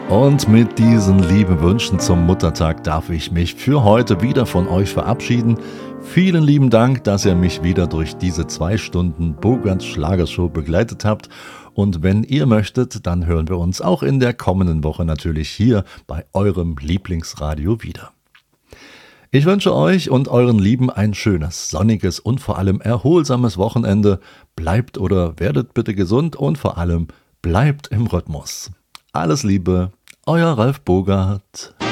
Und mit diesen lieben Wünschen zum Muttertag darf ich mich für heute wieder von euch verabschieden. Vielen lieben Dank, dass ihr mich wieder durch diese 2 Stunden Bogarts Schlagershow begleitet habt. Und wenn ihr möchtet, dann hören wir uns auch in der kommenden Woche natürlich hier bei eurem Lieblingsradio wieder. Ich wünsche euch und euren Lieben ein schönes, sonniges und vor allem erholsames Wochenende. Bleibt oder werdet bitte gesund und vor allem bleibt im Rhythmus. Alles Liebe, euer Ralf Bogart.